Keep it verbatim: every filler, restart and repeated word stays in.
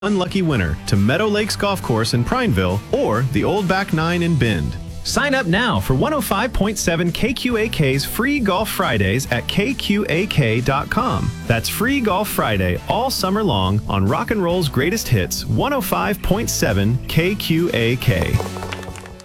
unlucky winner to Meadow Lakes Golf Course in Prineville or the Old Back Nine in Bend. Sign up now for one oh five point seven K Q A K's free Golf Fridays at K Q A K dot com. That's free Golf Friday all summer long on Rock and Roll's greatest hits, one oh five point seven K Q A K.